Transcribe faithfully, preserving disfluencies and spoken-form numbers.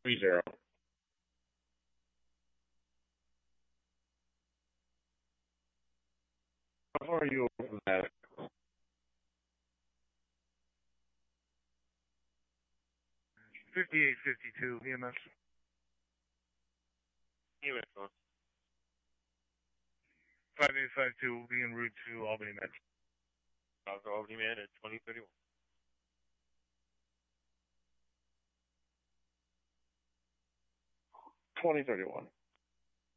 Three zero. How far are you over from that? fifty-eight fifty-two E M S. E M S on. five eight five two will be en route to Albany Med. Doctor Albany Med at twenty thirty-one. twenty thirty-one.